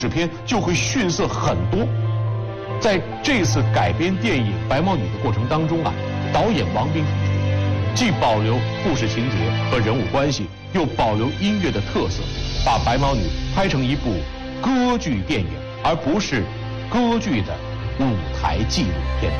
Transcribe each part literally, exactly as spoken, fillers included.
制片就会逊色很多。在这次改编电影《白毛女》的过程当中啊，导演王斌提出，既保留故事情节和人物关系，又保留音乐的特色，把《白毛女》拍成一部歌剧电影，而不是歌剧的舞台纪录片。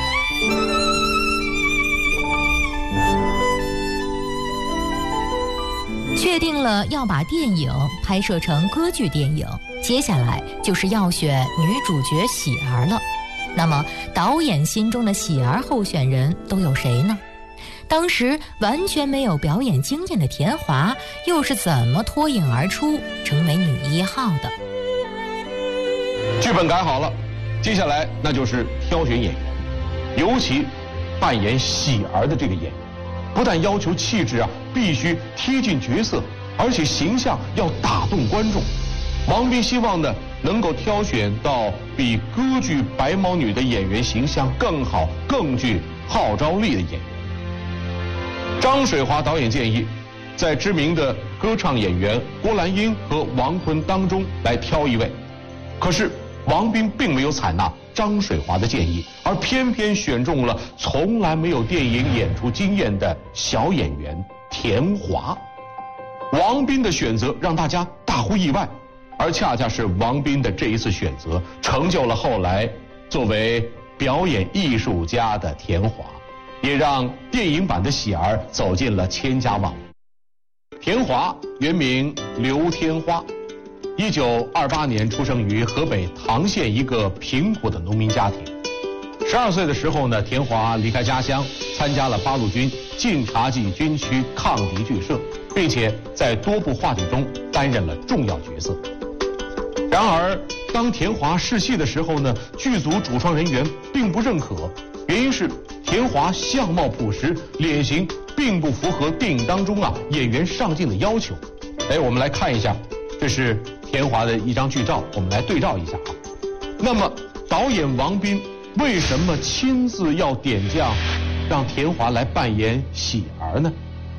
确定了要把电影拍摄成歌剧电影，接下来就是要选女主角喜儿了。那么导演心中的喜儿候选人都有谁呢？当时完全没有表演经验的田华又是怎么脱颖而出成为女一号的？ 剧本改好了，接下来那就是挑选演员，尤其扮演喜儿的这个演员，不但要求气质啊必须贴近角色，而且形象要打动观众。王斌希望呢能够挑选到比歌剧《白毛女》的演员形象更好、更具号召力的演员。张水华导演建议，在知名的歌唱演员郭兰英和王坤当中来挑一位，可是王斌并没有采纳张水华的建议，而偏偏选中了从来没有电影演出经验的小演员田华。王斌的选择让大家大呼意外，而恰恰是王斌的这一次选择，成就了后来作为表演艺术家的田华，也让电影版的喜儿走进了千家万户。田华原名刘天花，一九二八年出生于河北唐县一个贫苦的农民家庭。十二岁的时候呢，田华离开家乡，参加了八路军晋察冀军区抗敌剧社，并且在多部话剧中担任了重要角色。然而，当田华试戏的时候呢，剧组主创人员并不认可，原因是田华相貌朴实，脸型并不符合电影当中啊演员上镜的要求。哎，我们来看一下，这是田华的一张剧照，我们来对照一下啊。那么，导演王斌为什么亲自要点将，让田华来扮演喜儿呢？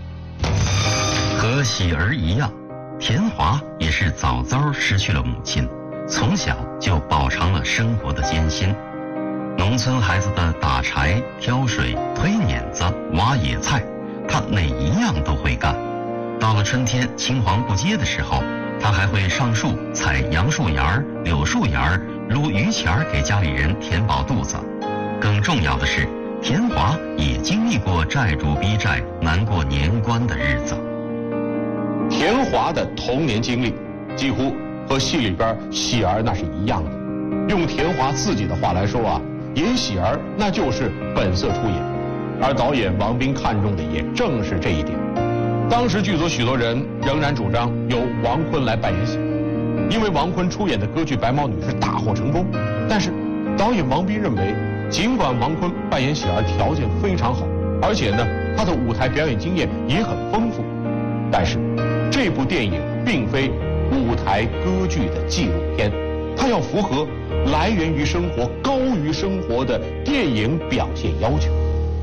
和喜儿一样，田华也是早早失去了母亲，从小就饱尝了生活的艰辛。农村孩子的打柴、挑水、推碾子、挖野菜，他哪一样都会干。到了春天青黄不接的时候，他还会上树采杨树芽、柳树芽，撸榆钱给家里人填饱肚子。更重要的是，田华也经历过债主逼债、难过年关的日子。 田华的童年经历几乎和戏里边喜儿那是一样的。用田华自己的话来说啊，演喜儿那就是本色出演，而导演王斌看中的也正是这一点。当时剧组许多人仍然主张由王坤来扮演喜儿，因为王坤出演的歌剧《白毛女》是大获成功。但是导演王斌认为，尽管王坤扮演喜儿条件非常好，而且呢他的舞台表演经验也很丰富，但是这部电影并非舞台歌剧的纪录片，它要符合来源于生活、高于生活的电影表现要求。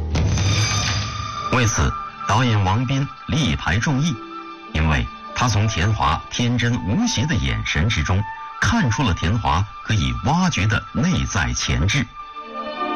为此，导演王斌力排众议，因为他从田华天真无邪的眼神之中，看出了田华可以挖掘的内在潜质。